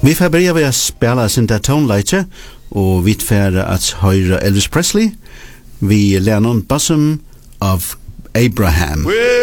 Vi får börja med att spela sin där tonleite och vi får att höra Elvis Presley. Vi lärner en bosom av Abraham.